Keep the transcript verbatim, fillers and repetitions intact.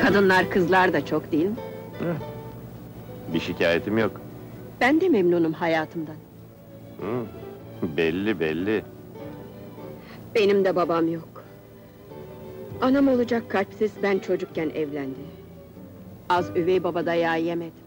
Kadınlar, kızlar da çok değil mi? Bir şikayetim yok. Ben de memnunum hayatımdan. Hı, belli belli. Benim de babam yok. Anam olacak kalpsiz, ben çocukken evlendi. Az üvey baba dayağı yemedim.